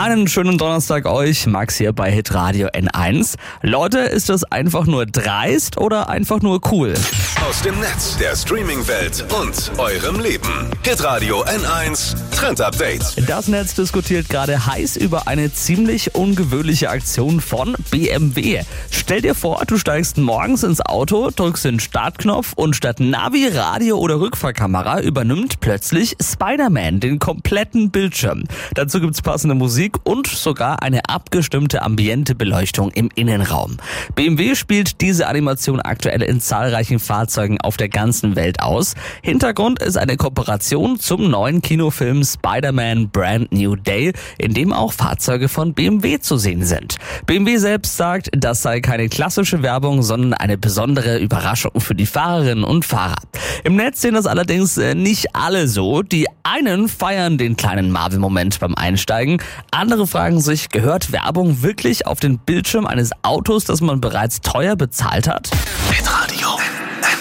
Einen schönen Donnerstag euch, Max hier bei Hitradio N1. Leute, ist das einfach nur dreist oder einfach nur cool? Aus dem Netz, der Streaming-Welt und eurem Leben. Hitradio N1 Trend Update. Das Netz diskutiert gerade heiß über eine ziemlich ungewöhnliche Aktion von BMW. Stell dir vor, du steigst morgens ins Auto, drückst den Startknopf und statt Navi, Radio oder Rückfahrkamera übernimmt plötzlich Spider-Man den kompletten Bildschirm. Dazu gibt's passende Musik und sogar eine abgestimmte Ambientebeleuchtung im Innenraum. BMW spielt diese Animation aktuell in zahlreichen Fahrzeugen auf der ganzen Welt aus. Hintergrund ist eine Kooperation zum neuen Kinofilm Spider-Man Brand New Day, in dem auch Fahrzeuge von BMW zu sehen sind. BMW selbst sagt, das sei keine klassische Werbung, sondern eine besondere Überraschung für die Fahrerinnen und Fahrer. Im Netz sehen das allerdings nicht alle so. Die einen feiern den kleinen Marvel-Moment beim Einsteigen. Andere fragen sich, gehört Werbung wirklich auf den Bildschirm eines Autos, das man bereits teuer bezahlt hat? Hitradio